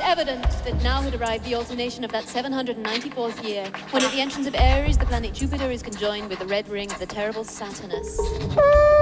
evident that now had arrived the alternation of that 794th year, when at the entrance of Aries, the planet Jupiter is conjoined with the red ring of the terrible Saturnus.